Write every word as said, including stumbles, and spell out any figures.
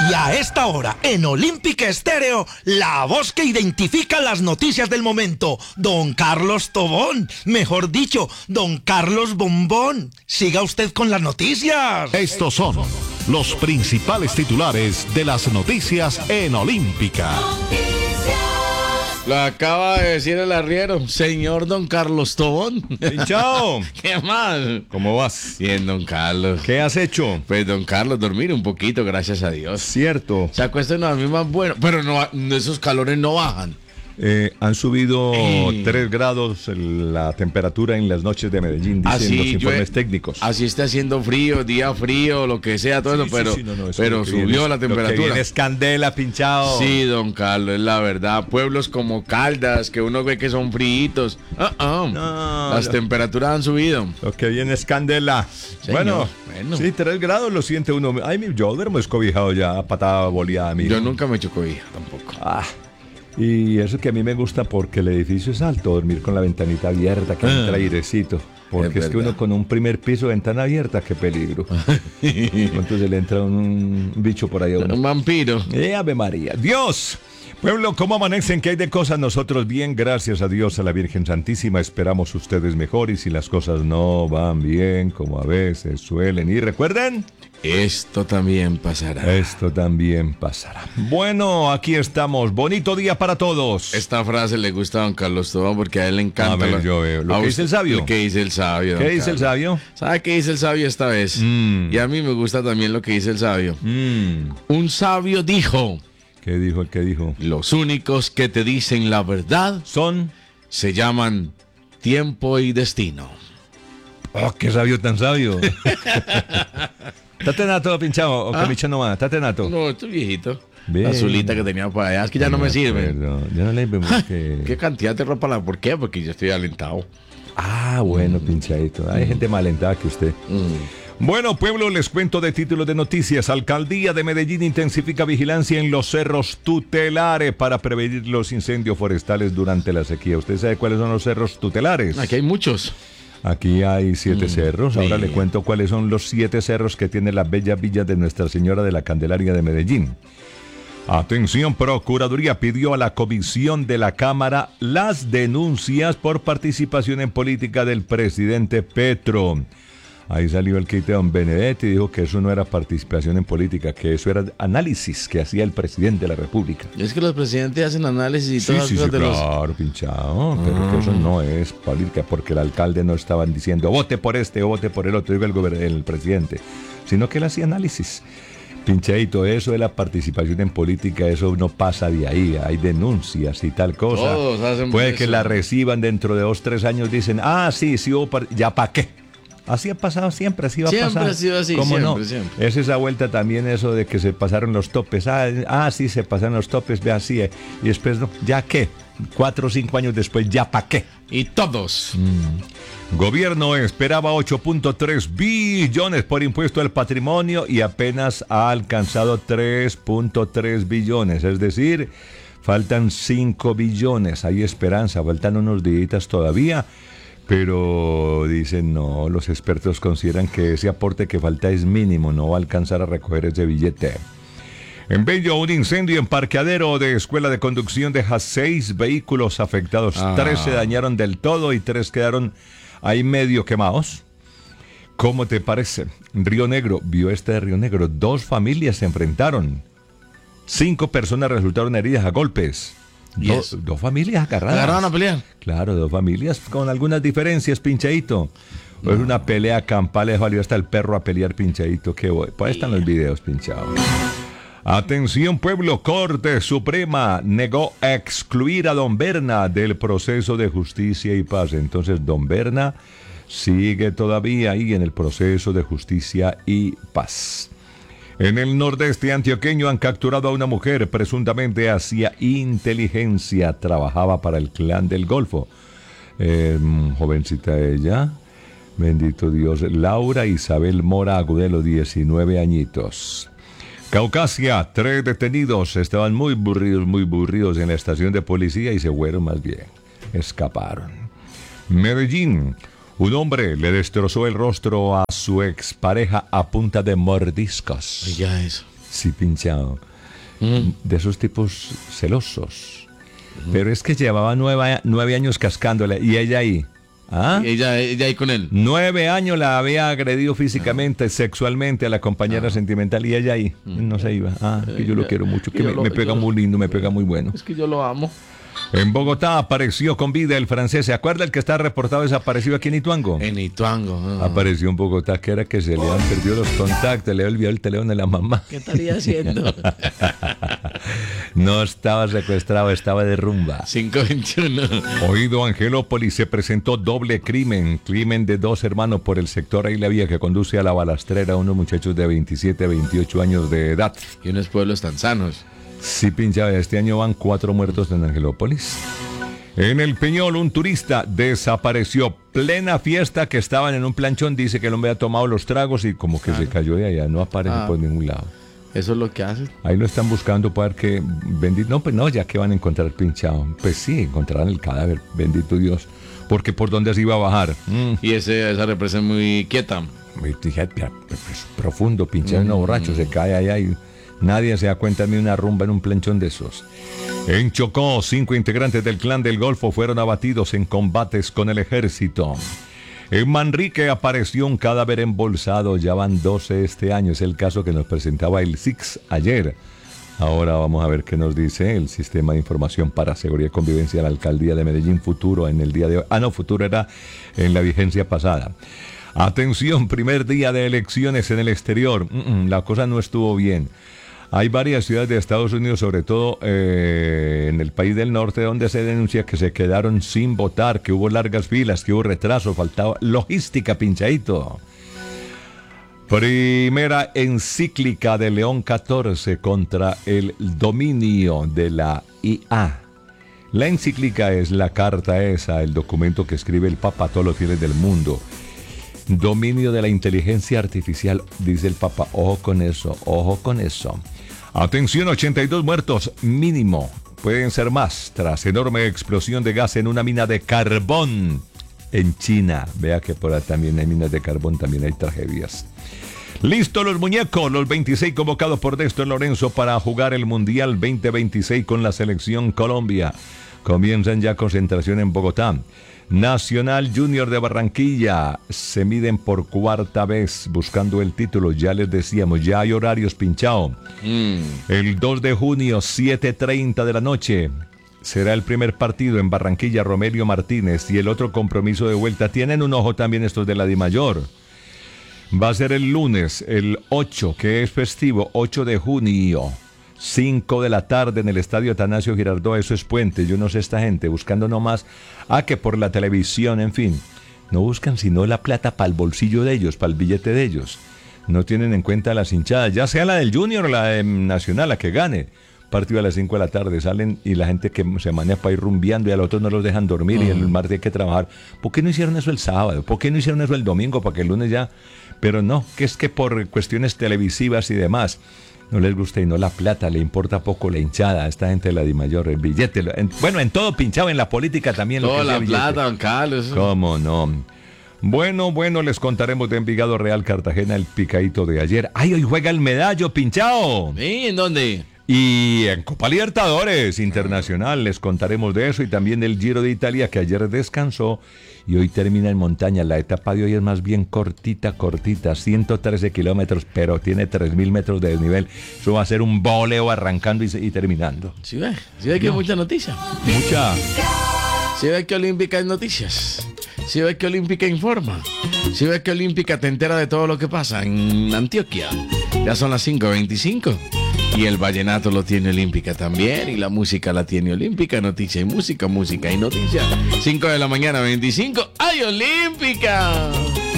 Y a esta hora, en Olímpica Estéreo, la voz que identifica las noticias del momento, don Carlos Tobón, mejor dicho, don Carlos Bombón. Siga usted con las noticias. Estos son los principales titulares de las noticias en Olímpica. Lo acaba de decir el arriero, señor don Carlos Tobón. Pinchao. ¿Qué más? ¿Cómo vas? Bien, don Carlos. ¿Qué has hecho? Pues, don Carlos, dormir un poquito, gracias a Dios. Cierto. Se acuesta a mí más bueno, pero no, esos calores no bajan. Eh, han subido Eh. tres grados la temperatura en las noches de Medellín, dicen Así, los informes yo- técnicos. Así está haciendo frío, día frío, lo que sea, todo Sí, eso, sí, pero, sí, no, no, eso pero lo que subió viene es- la Lo que temperatura. viene es candela, pinchado. Sí, don Carlos, es la verdad. Pueblos como Caldas, que uno ve que son fríitos. Ah, ah. No, Las no. temperaturas han subido. Lo que viene es candela. Señor, Bueno, bueno. sí, tres grados lo siente uno. Ay, mi- yo duermo escobijado ya, patada boleada, amigo. Yo nunca me echo cobija tampoco. Ah, y eso que a mí me gusta porque el edificio es alto, dormir con la ventanita abierta, que Ah. entra airecito. Porque Es es, que verdad. uno con un primer piso, ventana abierta, qué peligro. Entonces le entra un bicho por ahí a uno. Un vampiro. ¡Eh, Ave María! ¡Dios! Pueblo, ¿cómo amanecen? ¿Qué hay de cosas? Nosotros bien, gracias a Dios, a la Virgen Santísima. Esperamos ustedes mejor y si las cosas no van bien, como a veces suelen. Y recuerden, Esto también pasará. esto también pasará. Bueno, aquí estamos. Bonito día para todos. Esta frase le gusta a don Carlos Tobón porque a él le encanta. A ver, la- yo veo. ¿Lo a que usted- dice el sabio? Lo que dice el sabio. ¿Qué don dice el Carlos. sabio? ¿Sabe qué dice el sabio esta vez? Mm. Y a mí me gusta también lo que dice el sabio. Mm. Un sabio dijo: ¿Qué dijo el que dijo? los únicos que te dicen la verdad Son... se llaman tiempo y destino. ¡Oh, qué sabio tan sabio! ¿Tate nato, pinchado? ¿O ¿Ah? camicha nomás? ¿Tate nato? No, esto es viejito. Bien. La azulita que tenía por allá. Es que ya no me sirve. acuerdo. Ya no le vemos que... ¿Qué cantidad de ropa la? ¿Por qué? Porque yo estoy alentado. Ah, bueno, pinchadito. Hay gente más alentada que usted. Bueno, pueblo, les cuento de títulos de noticias. Alcaldía de Medellín intensifica vigilancia en los cerros tutelares para prevenir los incendios forestales durante la sequía. ¿Usted sabe cuáles son los cerros tutelares? Aquí hay muchos. Aquí hay siete cerros. Ahora sí. le cuento cuáles son los siete cerros que tiene la bella villa de Nuestra Señora de la Candelaria de Medellín. Atención, Procuraduría pidió a la Comisión de la Cámara las denuncias por participación en política del presidente Petro. Ahí salió el quite de don Benedetti y dijo que eso no era participación en política, que eso era análisis que hacía el presidente de la República. Es que los presidentes hacen análisis y Sí, todas sí, las sí, cosas de los... claro, pinchado, pero que eso no es política, porque el alcalde no estaban diciendo vote por este o vote por el otro, digo el, gober- el presidente, sino que él hacía análisis. Pinchadito, eso de la participación en política, eso no pasa de ahí, hay denuncias y tal cosa. Todos hacen Puede eso. que la reciban dentro de dos, tres años, dicen, ah, sí, sí hubo, par- ya para qué. Así ha pasado siempre, así va Siempre a pasar. ha sido así, ¿Cómo siempre, no? siempre. Es esa vuelta también eso de que se pasaron los topes. Ah, ah sí, se pasaron los topes, ve así. eh. Y después, no, ¿ya qué? Cuatro o cinco años después, ¿ya para qué? Y todos. Gobierno esperaba ocho punto tres billones por impuesto al patrimonio y apenas ha alcanzado tres punto tres billones. Es decir, faltan cinco billones. Hay esperanza, faltan unos días todavía. Pero dicen, no, los expertos consideran que ese aporte que falta es mínimo, no va a alcanzar a recoger ese billete. En Bello, un incendio en parqueadero de escuela de conducción deja seis vehículos afectados. Ah. Tres se dañaron del todo y tres quedaron ahí medio quemados. ¿Cómo te parece? Río Negro, vio este de Río Negro. Dos familias se enfrentaron. Cinco personas resultaron heridas a golpes. ¿Y Do- eso? dos familias agarradas. ¿Agarraron a pelear? Claro, dos familias con algunas diferencias, pinchadito. No. Es una pelea campal, les valió hasta el perro a pelear, pinchadito. Qué bueno. Pues ahí están los videos, pinchados. Atención, pueblo, Corte Suprema negó excluir a Don Berna del proceso de justicia y paz. Entonces, Don Berna sigue todavía ahí en el proceso de justicia y paz. En el nordeste antioqueño han capturado a una mujer, presuntamente hacía inteligencia, trabajaba para el Clan del Golfo. Eh, jovencita ella, bendito Dios, Laura Isabel Mora Agudelo, diecinueve añitos. Caucasia, tres detenidos, estaban muy aburridos, muy aburridos en la estación de policía y se fueron más bien, escaparon. Medellín. Un hombre le destrozó el rostro a su expareja a punta de mordiscos. Ya eso. Sí, pinchado. Mm. De esos tipos celosos. Mm. Pero es que llevaba nueve, nueve años cascándole y ella ahí. ¿Ah? Ella, ella ahí con él. Nueve años la había agredido físicamente, ah. sexualmente a la compañera ah. sentimental y ella ahí mm. no se iba. Ah, que yo lo quiero mucho, que me, lo, me pega muy lindo, me pega muy bueno. Es que yo lo amo. En Bogotá apareció con vida el francés. ¿Se acuerda el que está reportado desaparecido aquí en Ituango? En Ituango. Oh. Apareció en Bogotá, que era que se le han perdido los contactos, le olvidó el teléfono de la mamá. ¿Qué estaría haciendo? No estaba secuestrado, estaba de rumba. cinco veintiuno. Oído Angelópolis, se presentó doble crimen. Crimen de dos hermanos por el sector ahí la vía que conduce a la balastrera. Unos muchachos de veintisiete, veintiocho años de edad. Y unos pueblos tan sanos. Sí, pinchaba, este año van cuatro muertos en Angelópolis. En el Peñol, un turista desapareció. Plena fiesta que estaban en un planchón. Dice que el hombre ha tomado los tragos y como que claro. se cayó de allá. No aparece ah, por ningún lado. Eso es lo que hacen. Ahí lo están buscando para que... Bendito, no, pues no, ya que van a encontrar pinchado. Pues sí, encontrarán el cadáver. Bendito Dios. Porque por dónde se iba a bajar. Mm. Y ese, esa represa es muy quieta. Muy profundo, pinchado mm. en un borracho. Se cae allá y... Nadie se da cuenta de una rumba en un planchón de esos. En Chocó, cinco integrantes del Clan del Golfo fueron abatidos en combates con el ejército. En Manrique apareció un cadáver embolsado, ya van doce este año. Es el caso que nos presentaba el S I C S ayer. Ahora vamos a ver qué nos dice el Sistema de Información para Seguridad y Convivencia de la Alcaldía de Medellín Futuro en el día de hoy. Ah, no, Futuro era en la vigencia pasada. Atención, primer día de elecciones en el exterior. Mm-mm, la cosa no estuvo bien. Hay varias ciudades de Estados Unidos, sobre todo eh, en el país del norte, donde se denuncia que se quedaron sin votar, que hubo largas filas, que hubo retraso, faltaba logística, pinchadito. Primera encíclica de León catorce contra el dominio de la I A. La encíclica es la carta esa, el documento que escribe el Papa a todos los fieles del mundo. Dominio de la inteligencia artificial, dice el Papa. Ojo con eso, ojo con eso. Atención, ochenta y dos muertos mínimo. Pueden ser más tras enorme explosión de gas en una mina de carbón en China. Vea que por ahí también hay minas de carbón, también hay tragedias. Listo los muñecos, los veintiséis convocados por Néstor Lorenzo para jugar el Mundial veinte veintiséis con la selección Colombia. Comienzan ya concentración en Bogotá. Nacional Junior de Barranquilla se miden por cuarta vez buscando el título. Ya les decíamos, ya hay horarios pinchados. Mm. El dos de junio, siete treinta de la noche, será el primer partido en Barranquilla, Romelio Martínez. Y el otro compromiso de vuelta, tienen un ojo también estos de la Dimayor. Va a ser el lunes, el ocho, que es festivo, ocho de junio. cinco de la tarde en el estadio Atanasio Girardot. Eso es puente. Yo no sé, esta gente buscando nomás a que por la televisión, en fin, no buscan sino la plata para el bolsillo de ellos, para el billete de ellos. No tienen en cuenta las hinchadas, ya sea la del Junior o la de Nacional, la que gane. Partido a las cinco de la tarde, salen y la gente que se maneja para ir rumbeando y a los otros no los dejan dormir uh-huh. y el martes hay que trabajar. ¿Por qué no hicieron eso el sábado? ¿Por qué no hicieron eso el domingo para que el lunes ya? Pero no, que es que por cuestiones televisivas y demás no les gusta y no la plata, le importa poco la hinchada a esta gente de la Dimayor, el billete. En, bueno, en todo pinchado, en la política también. Toda lo que la sea plata, billete. don Carlos. ¿Cómo no? Bueno, bueno, les contaremos de Envigado Real Cartagena, el picadito de ayer. ¡Ay, hoy juega el Medallo, pinchado! ¿Sí? ¿En dónde? Y en Copa Libertadores Internacional les contaremos de eso y también del Giro de Italia que ayer descansó y hoy termina en montaña. La etapa de hoy es más bien cortita, cortita, ciento trece kilómetros, pero tiene tres mil metros de desnivel. Eso va a ser un voleo arrancando y, y terminando. Sí ve, sí ve que hay mucha noticia. Mucha. Sí ve que Olímpica es noticias. Sí ve que Olímpica informa. Sí ve que Olímpica te entera de todo lo que pasa en Antioquia. Ya son las cinco veinticinco. Y el vallenato lo tiene Olímpica también. Y la música la tiene Olímpica. Noticia y música, música y noticia. cinco de la mañana, veinticinco. ¡Ay, Olímpica!